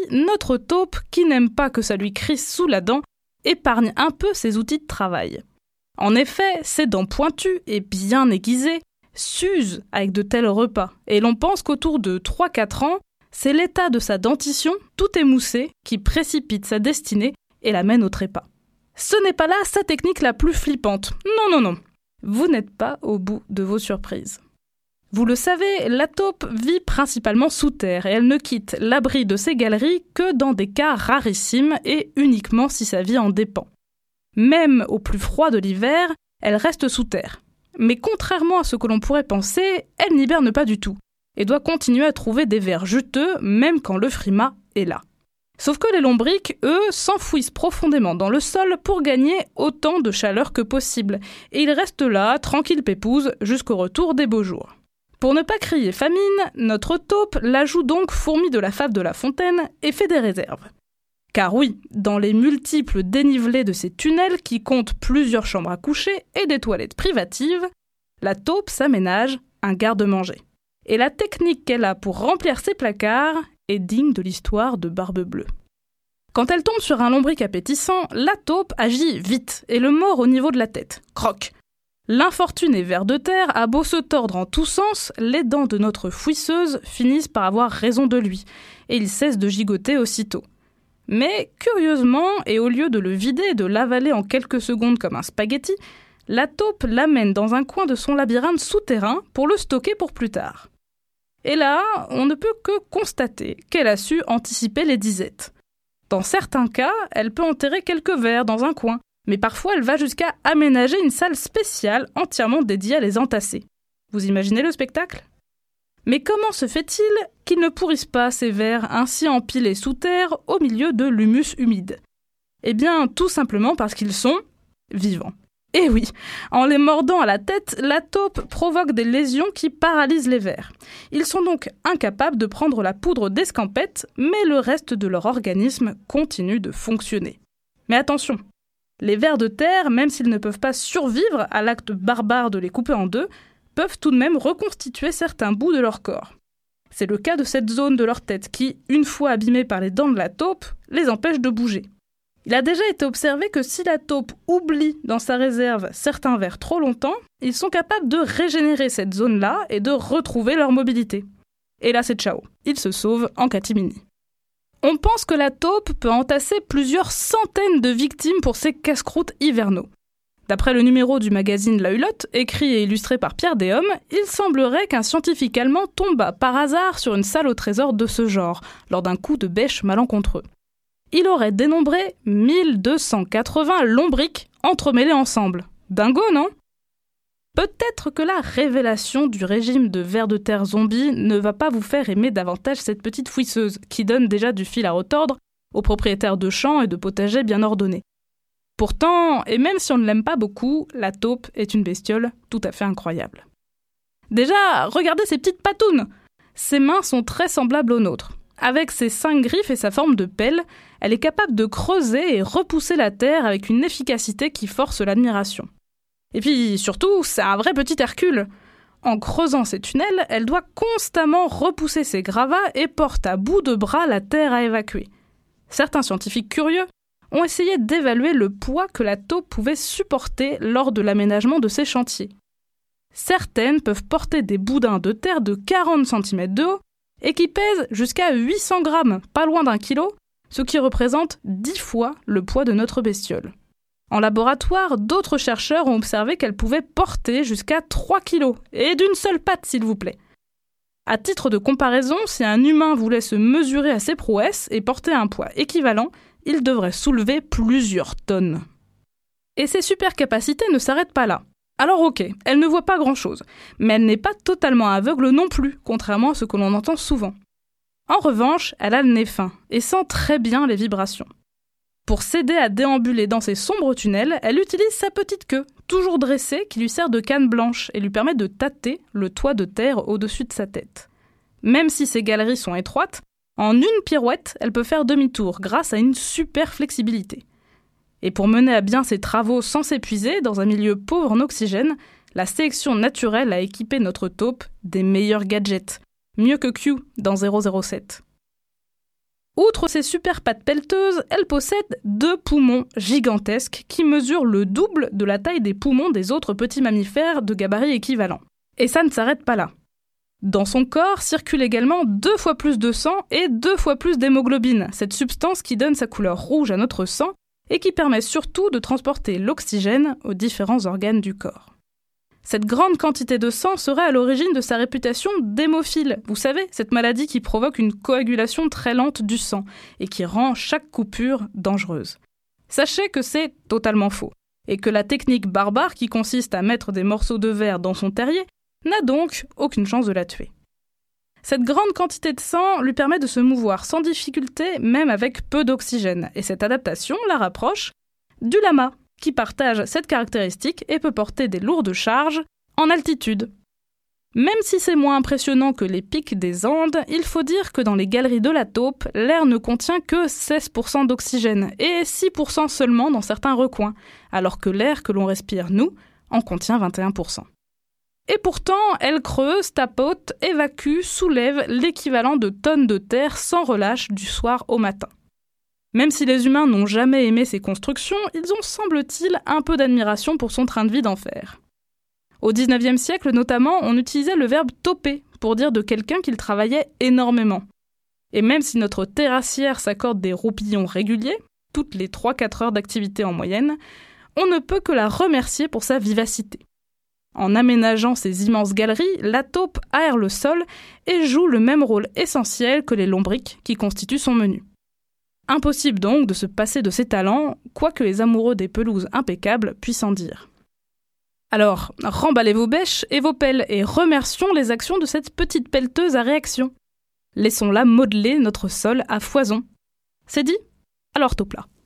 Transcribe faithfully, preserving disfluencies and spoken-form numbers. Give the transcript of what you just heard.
notre taupe, qui n'aime pas que ça lui crisse sous la dent, épargne un peu ses outils de travail. En effet, ses dents pointues et bien aiguisées s'usent avec de tels repas, et l'on pense qu'autour de trois à quatre ans, c'est l'état de sa dentition, tout émoussé, qui précipite sa destinée et la mène au trépas. Ce n'est pas là sa technique la plus flippante. Non, non, non. Vous n'êtes pas au bout de vos surprises. Vous le savez, la taupe vit principalement sous terre et elle ne quitte l'abri de ses galeries que dans des cas rarissimes et uniquement si sa vie en dépend. Même au plus froid de l'hiver, elle reste sous terre. Mais contrairement à ce que l'on pourrait penser, elle n'hiberne pas du tout et doit continuer à trouver des vers juteux même quand le frimas est là. Sauf que les lombrics, eux, s'enfouissent profondément dans le sol pour gagner autant de chaleur que possible. Et ils restent là, tranquilles pépouses, jusqu'au retour des beaux jours. Pour ne pas crier famine, notre taupe la joue donc fourmi de la fave de La Fontaine et fait des réserves. Car oui, dans les multiples dénivelés de ces tunnels qui comptent plusieurs chambres à coucher et des toilettes privatives, la taupe s'aménage un garde-manger. Et la technique qu'elle a pour remplir ses placards est digne de l'histoire de Barbe-Bleue. Quand elle tombe sur un lombric appétissant, la taupe agit vite et le mord au niveau de la tête. Croc. L'infortuné ver de terre a beau se tordre en tous sens, les dents de notre fouisseuse finissent par avoir raison de lui, et il cesse de gigoter aussitôt. Mais curieusement, et au lieu de le vider et de l'avaler en quelques secondes comme un spaghetti, la taupe l'amène dans un coin de son labyrinthe souterrain pour le stocker pour plus tard. Et là, on ne peut que constater qu'elle a su anticiper les disettes. Dans certains cas, elle peut enterrer quelques vers dans un coin, mais parfois elle va jusqu'à aménager une salle spéciale entièrement dédiée à les entasser. Vous imaginez le spectacle ? Mais comment se fait-il qu'ils ne pourrissent pas ces vers ainsi empilés sous terre au milieu de l'humus humide ? Eh bien, tout simplement parce qu'ils sont vivants. Eh oui, en les mordant à la tête, la taupe provoque des lésions qui paralysent les vers. Ils sont donc incapables de prendre la poudre d'escampette, mais le reste de leur organisme continue de fonctionner. Mais attention, les vers de terre, même s'ils ne peuvent pas survivre à l'acte barbare de les couper en deux, peuvent tout de même reconstituer certains bouts de leur corps. C'est le cas de cette zone de leur tête qui, une fois abîmée par les dents de la taupe, les empêche de bouger. Il a déjà été observé que si la taupe oublie dans sa réserve certains vers trop longtemps, ils sont capables de régénérer cette zone-là et de retrouver leur mobilité. Et là, c'est ciao. Ils se sauvent en catimini. On pense que la taupe peut entasser plusieurs centaines de victimes pour ses casse-croûtes hivernaux. D'après le numéro du magazine La Hulotte, écrit et illustré par Pierre Déhomme, il semblerait qu'un scientifique allemand tomba par hasard sur une salle au trésor de ce genre, lors d'un coup de bêche malencontreux. Il aurait dénombré mille deux cent quatre-vingts lombrics entremêlés ensemble. Dingo, non ? Peut-être que la révélation du régime de vers de terre zombie ne va pas vous faire aimer davantage cette petite fouisseuse, qui donne déjà du fil à retordre aux propriétaires de champs et de potagers bien ordonnés. Pourtant, et même si on ne l'aime pas beaucoup, la taupe est une bestiole tout à fait incroyable. Déjà, regardez ces petites patounes ! Ses mains sont très semblables aux nôtres. Avec ses cinq griffes et sa forme de pelle, elle est capable de creuser et repousser la terre avec une efficacité qui force l'admiration. Et puis surtout, c'est un vrai petit Hercule. En creusant ses tunnels, elle doit constamment repousser ses gravats et porte à bout de bras la terre à évacuer. Certains scientifiques curieux ont essayé d'évaluer le poids que la taupe pouvait supporter lors de l'aménagement de ses chantiers. Certaines peuvent porter des boudins de terre de quarante centimètres de haut et qui pèsent jusqu'à huit cents grammes, pas loin d'un kilo, ce qui représente dix fois le poids de notre bestiole. En laboratoire, d'autres chercheurs ont observé qu'elle pouvait porter jusqu'à trois kilos, et d'une seule patte, s'il vous plaît. À titre de comparaison, si un humain voulait se mesurer à ses prouesses et porter un poids équivalent, il devrait soulever plusieurs tonnes. Et ces super capacités ne s'arrêtent pas là. Alors ok, elle ne voit pas grand-chose, mais elle n'est pas totalement aveugle non plus, contrairement à ce que l'on entend souvent. En revanche, elle a le nez fin et sent très bien les vibrations. Pour s'aider à déambuler dans ces sombres tunnels, elle utilise sa petite queue, toujours dressée, qui lui sert de canne blanche et lui permet de tâter le toit de terre au-dessus de sa tête. Même si ses galeries sont étroites, en une pirouette, elle peut faire demi-tour grâce à une super flexibilité. Et pour mener à bien ses travaux sans s'épuiser, dans un milieu pauvre en oxygène, la sélection naturelle a équipé notre taupe des meilleurs gadgets, mieux que Q dans zéro zéro sept. Outre ses super pattes pelleteuses, elle possède deux poumons gigantesques qui mesurent le double de la taille des poumons des autres petits mammifères de gabarit équivalent. Et ça ne s'arrête pas là. Dans son corps circule également deux fois plus de sang et deux fois plus d'hémoglobine, cette substance qui donne sa couleur rouge à notre sang et qui permet surtout de transporter l'oxygène aux différents organes du corps. Cette grande quantité de sang serait à l'origine de sa réputation d'hémophile. Vous savez, cette maladie qui provoque une coagulation très lente du sang et qui rend chaque coupure dangereuse. Sachez que c'est totalement faux, et que la technique barbare qui consiste à mettre des morceaux de verre dans son terrier n'a donc aucune chance de la tuer. Cette grande quantité de sang lui permet de se mouvoir sans difficulté, même avec peu d'oxygène, et cette adaptation la rapproche du lama, qui partage cette caractéristique et peut porter des lourdes charges en altitude. Même si c'est moins impressionnant que les pics des Andes, il faut dire que dans les galeries de la taupe, l'air ne contient que seize pour cent d'oxygène et six pour cent seulement dans certains recoins, alors que l'air que l'on respire, nous, en contient vingt et un pour cent. Et pourtant, elle creuse, tapote, évacue, soulève l'équivalent de tonnes de terre sans relâche du soir au matin. Même si les humains n'ont jamais aimé ces constructions, ils ont, semble-t-il, un peu d'admiration pour son train de vie d'enfer. Au dix-neuvième siècle notamment, on utilisait le verbe « toper » pour dire de quelqu'un qu'il travaillait énormément. Et même si notre terrassière s'accorde des roupillons réguliers, toutes les trois à quatre heures d'activité en moyenne, on ne peut que la remercier pour sa vivacité. En aménageant ces immenses galeries, la taupe aère le sol et joue le même rôle essentiel que les lombrics qui constituent son menu. Impossible donc de se passer de ses talents, quoi que les amoureux des pelouses impeccables puissent en dire. Alors, remballez vos bêches et vos pelles et remercions les actions de cette petite pelleteuse à réaction. Laissons-la modeler notre sol à foison. C'est dit ? Alors taupe là.